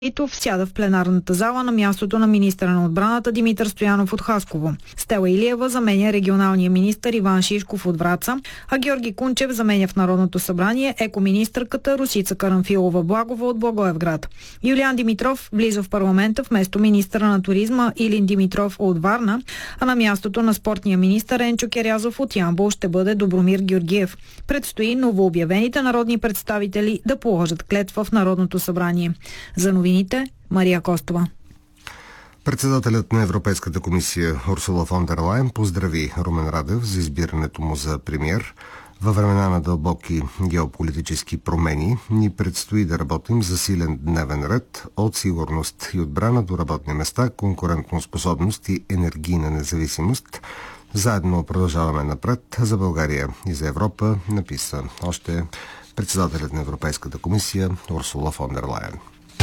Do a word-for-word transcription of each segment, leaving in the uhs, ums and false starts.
Итов сяда в пленарната зала на мястото на министъра на отбраната Димитър Стоянов от Хасково. Стела Илиева заменя регионалния министър Иван Шишков от Враца, а Георги Кунчев заменя в Народното събрание екоминистърката Росица Карамфилова-Благова от Благоевград. Юлиан Димитров влиза в парламента вместо министъра на туризма Илин Димитров от Варна, а на мястото на спортния министър Енчо Керязов от Ямбол ще бъде Добромир Георгиев. Предстои новообявените народни представители да положат клетва в Народното събрание. За новините Мария Костова. Председателят на Европейската комисия Урсула фон дер Лайен поздрави Румен Радев за избирането му за премиер. Във времена на дълбоки геополитически промени ни предстои да работим за силен дневен ред от сигурност и отбрана до работни места, конкурентоспособност и енергийна независимост. Заедно продължаваме напред за България и за Европа, написа още председателят на Европейската комисия Урсула фон дер Лайен.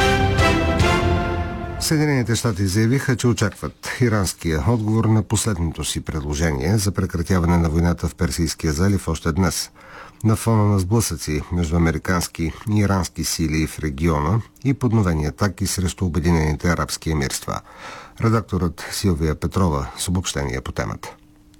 Съединените щати заявиха, че очакват иранския отговор на последното си предложение за прекратяване на войната в Персийския залив още днес. На фона на сблъсъци между американски и ирански сили в региона и подновени атаки срещу Обединените арабски емирства. Редакторът Силвия Петрова с обобщение по темата.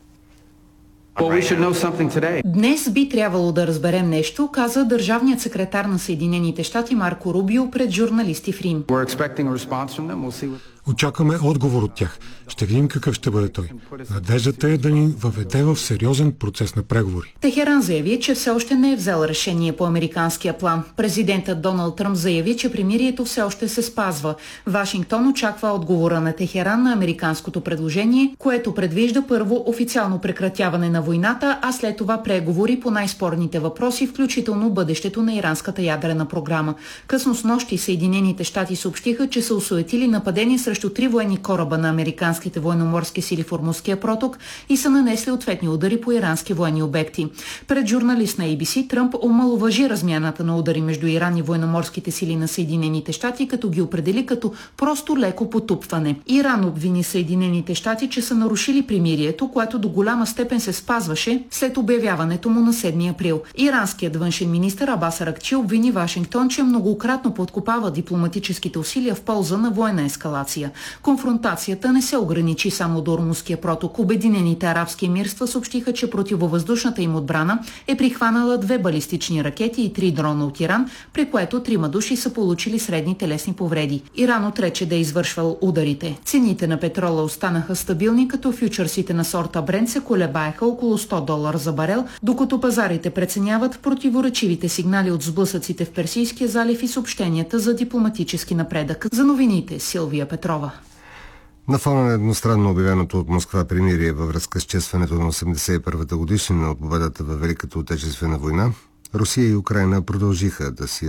Днес би трябвало да разберем нещо, каза държавният секретар на Съединените щати Марко Рубио пред журналисти в Рим. Очакваме отговор от тях. Ще видим какъв ще бъде той. Надеждата е да ни въведе в сериозен процес на преговори. Техеран заяви, че все още не е взел решение по американския план. Президентът Доналд Тръмп заяви, че примирието все още се спазва. Вашингтон очаква отговора на Техеран на американското предложение, което предвижда първо официално прекратяване на войната, а след това преговори по най-спорните въпроси, включително бъдещето на иранската ядрена програма. Късно снощи Съединените щати съобщиха, че са осуетили нападение срещу три военни кораба на американските военноморски сили в Ормузския проток и са нанесли ответни удари по ирански военни обекти. Пред журналист на Ей Би Си Тръмп омаловажи размяната на удари между Иран и военноморските сили на Съединените щати, като ги определи като просто леко потупване. Иран обвини Съединените щати, че са нарушили примирието, което до голяма степен се спазваше след обявяването му на седми април. Иранският външен министър Абас Аракчи обвини Вашингтон, че многократно подкопава дипломатическите усилия в полза на военна ескалация. Конфронтацията не се ограничи само до Ормузския проток. Обединените арабски емирства съобщиха, че противовъздушната им отбрана е прихванала две балистични ракети и три дрона от Иран, при което трима души са получили средни телесни повреди. Иран отрече да е извършвал ударите. Цените на петрола останаха стабилни, като фьючерсите на сорта Брент се колебаеха около сто долара за барел, докато пазарите преценяват противоречивите сигнали от сблъсъците в Персийския залив и съобщенията за дипломатически напредък. За новините Силвия Петрова. На фона на едностранно обявеното от Москва примирие във връзка с честването на осемдесет и първата годишнина от победата във Великата отечествена война, Русия и Украйна продължиха да си